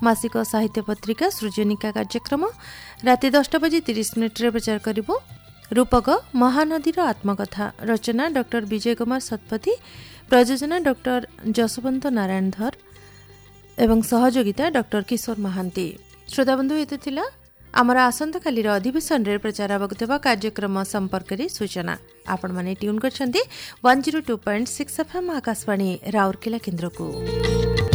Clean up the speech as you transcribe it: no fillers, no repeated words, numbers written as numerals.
मासिक साहित्य पत्रिका सृजनिका कार्यक्रम राति 10:30 प्रचार करिबो। रूपक महानदीर आत्मकथा रचना डॉक्टर विजय कुमार शतपथी, प्रयोजना डॉक्टर जसवंत नारायण धर एवं सहयोगिता डॉक्टर किशोर महांती। श्रोताबंधु ये थिला आमर आसंता कालीर अधिवेशन रे प्रचार हेबाक कार्यक्रम संपर्क रे सूचना। आपण माने ट्यून करछन्ती 102.6 FM आकाशवाणी राउरकेला केन्द्र को।